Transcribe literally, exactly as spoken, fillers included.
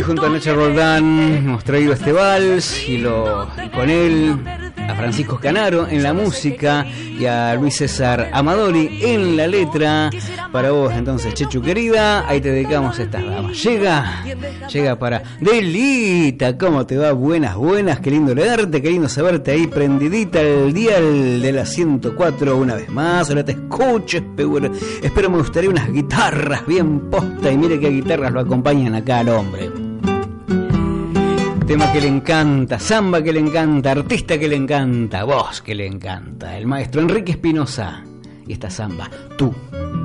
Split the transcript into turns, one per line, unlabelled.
junto a Nacho Roldán hemos traído este vals y, lo, y con él a Francisco Canaro en la música y a Luis César Amadori en la letra. Para vos entonces, Chechu querida, ahí te dedicamos esta dama. Llega, llega para Delita, ¿cómo te va? Buenas, buenas, qué lindo leerte, qué lindo saberte ahí prendidita el dial de la ciento cuatro una vez más. Ahora te escucho, espero, espero me gustaría unas guitarras bien posta y mire qué guitarras lo acompañan acá al hombre. Tema que le encanta, samba que le encanta, artista que le encanta, voz que le encanta, el maestro Enrique Espinosa y esta samba, tú.